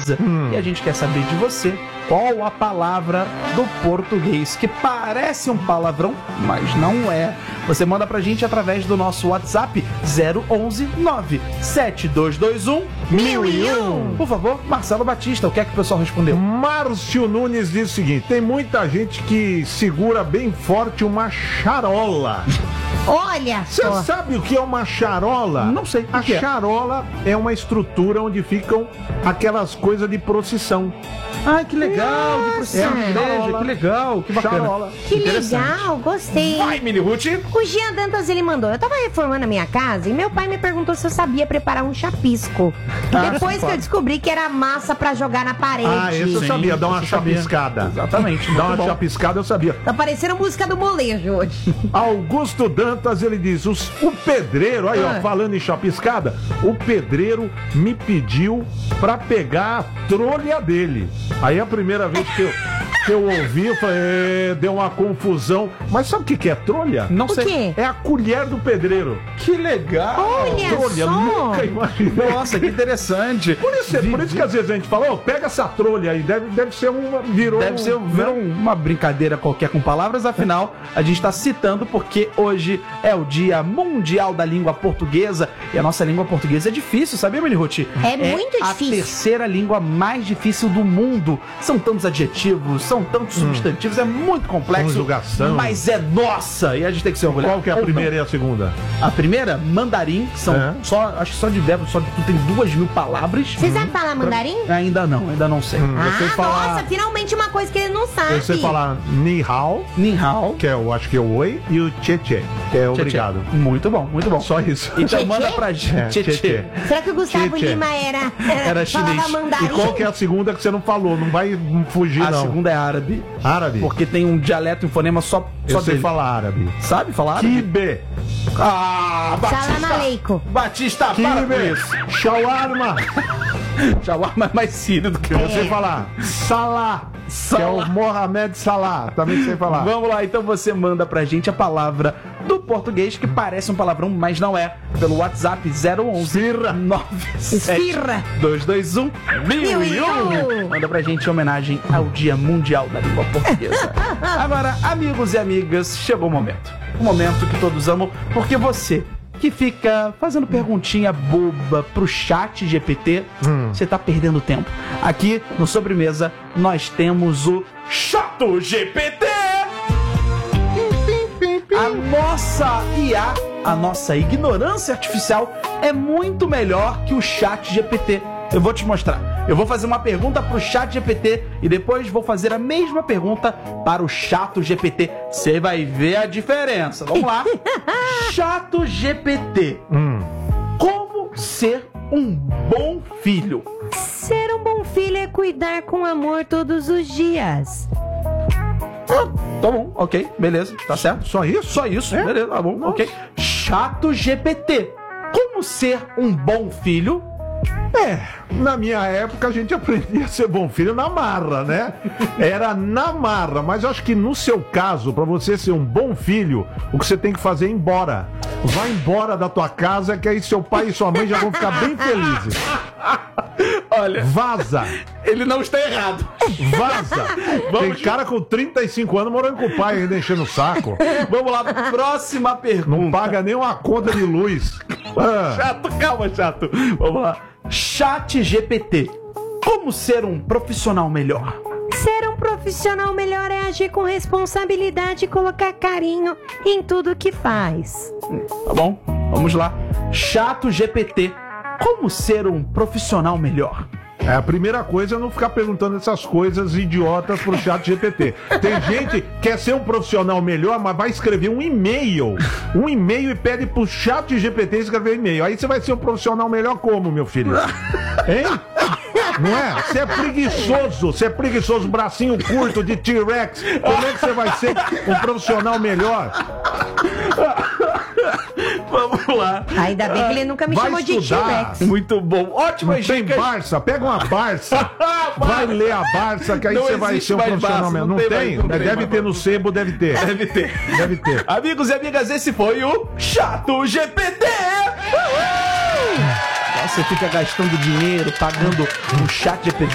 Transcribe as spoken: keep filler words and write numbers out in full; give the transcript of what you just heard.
Hum. E a gente quer saber de você qual a palavra do português que parece um palavrão, mas não é. Você manda pra gente através do nosso WhatsApp zero onze nove sete dois dois um mil e um. Por favor, Marcelo Batista, o que é que o pessoal respondeu? Márcio Nunes diz o seguinte: tem muita gente que segura bem forte uma charola. Olha Você só. sabe o que é uma charola? Não sei. A O que é? charola é uma estrutura onde ficam aquelas coisas de procissão. Ai, que legal, de procissão de É, igreja, charola. que legal, que bacana. Charola. Que Interessante. legal, gostei. Vai, Mini Ruth. O Jean Dantas, ele mandou: eu tava reformando a minha casa e meu pai me perguntou se eu sabia preparar um chapisco. Ah, Depois sim, que eu pode. descobri que era massa pra jogar na parede. Ah, esse eu Sim, sabia, dá uma você sabia. chapiscada. Exatamente, Dá muito uma bom. chapiscada, eu sabia. Tá parecendo música do molejo hoje. Augusto Dantas, ele diz: os- o pedreiro, aí ó, Ah. falando em chapiscada, o pedreiro me pediu pra pegar a trolha dele. Aí a primeira vez que eu, que eu ouvi, eu falei, é, deu uma confusão. Mas sabe o que, que é trolha? Não O sei. quê? É a colher do pedreiro. Que legal. Olha Trolha, só. nunca imaginei. Nossa, que interessante. Por isso, por isso que às vezes a gente fala, ô, pega essa trolha aí, deve, deve ser uma. Virou. Deve ser um- virou uma brincadeira qualquer com palavras, afinal, a gente está citando porque hoje é o Dia Mundial da Língua Portuguesa e a nossa língua portuguesa é difícil, sabia, Mini Ruth? É muito a difícil. terceira língua mais difícil do mundo. São tantos adjetivos, são tantos substantivos, é muito complexo. Conjugação. Mas é nossa! E a gente tem que se orgulhar. Qual que é a Ou primeira e a segunda? não. A primeira, mandarim, que são É. só, acho que só de verbo, só de tudo tem duas mil palavras. Você sabe falar mandarim? Ainda não, ainda não sei. Hum. Ah, sei falar- nossa, finalmente uma coisa que ele não sabe. Você falar ni hao, Ni hao. que é eu acho que é o oi, e o tchê tchê, que é obrigado. Muito bom, muito bom. Só isso. Então Tchê, manda tchê? pra É, gente. tchê, Tchê, tchê. Será que o Gustavo Tchê, tchê. Lima era, Era falava chinês. mandarim? E qual que é a segunda que você não falou? Não vai fugir, A não. segunda é árabe, Árabe. porque tem um dialeto, um fonema só, só Eu sei dele. falar árabe. Sabe falar árabe? Kibe. Ah, Salam Batista! aleikum. Batista, para com Kibe. isso. Shawarma. Shawarma é mais sírio do que Eu você. sei falar Salah. Que é o Salah. Mohamed Salah. Também sei falar. Vamos lá, então você manda pra gente a palavra do português que parece um palavrão, mas não é, pelo WhatsApp zero onze Esfirra. nove sete Esfirra. dois dois um mil e um. Manda pra gente em homenagem ao Dia Mundial da Língua Portuguesa. Agora, amigos e amigas, chegou o momento. O momento que todos amam, porque você que fica fazendo perguntinha boba pro chat G P T, você tá perdendo tempo. Aqui no Sobremesa nós temos o Chato G P T! A nossa I A, a nossa ignorância artificial é muito melhor que o chat G P T. Eu vou te mostrar. Eu vou fazer uma pergunta pro chat G P T e depois vou fazer a mesma pergunta para o chato G P T. Você vai ver a diferença. Vamos lá. Chato G P T. Hum. Como ser um bom filho? Ser um bom filho é cuidar com amor todos os dias. Ah, tá bom, ok, beleza, tá certo. Só isso? Só isso, É? beleza, tá bom, Nossa. ok. Chato G P T. Como ser um bom filho? É, na minha época a gente aprendia a ser bom filho na marra, né? Era na marra, mas eu acho que no seu caso, pra você ser um bom filho, o que você tem que fazer é ir embora. Vai embora da tua casa, que aí seu pai e sua mãe já vão ficar bem felizes. Olha, Vaza! ele não está errado. Vaza! Tem cara com trinta e cinco anos morando com o pai ainda enchendo o saco. Vamos lá, próxima pergunta. Não paga nem uma conta de luz. Ah, Chato, calma, chato. Vamos lá. Chat G P T. Como ser um profissional melhor? Ser um profissional melhor é agir com responsabilidade e colocar carinho em tudo que faz. Tá bom? Vamos lá. Chato G P T. Como ser um profissional melhor? é a primeira coisa é não ficar perguntando essas coisas idiotas pro chat G P T. Tem gente que quer ser um profissional melhor, mas vai escrever um e-mail. Um e-mail e pede pro chat G P T escrever e-mail. Aí você vai ser um profissional melhor como, meu filho? Hein? Não é? Você é preguiçoso, você é preguiçoso, bracinho curto de T-Rex. Como é que você vai ser um profissional melhor? Vamos lá. Ainda bem que ele nunca me Vai chamou de estudar. T-Rex. Muito bom. Ótimas Não tem dicas. Barça, pega uma Barça. Vai ler a Barça, que aí Não você vai existe ser um mais profissional Barça, melhor. não Não tem tem? mais, não tem Deve mais ter no sebo, deve ter. Deve ter. Deve ter. Amigos e amigas, esse foi o Chato G P T. Uhul! Você fica gastando dinheiro, pagando um chat G P T.